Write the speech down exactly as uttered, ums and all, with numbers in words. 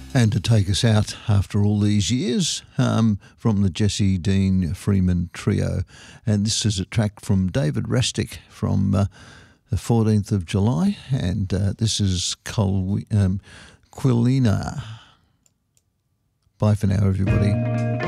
And to take us out after all these years, um, from the Jesse Dean Freeman Trio. And this is a track from David Restic from uh, the fourteenth of July. And uh, this is Col- um, Quilina. Bye for now, everybody.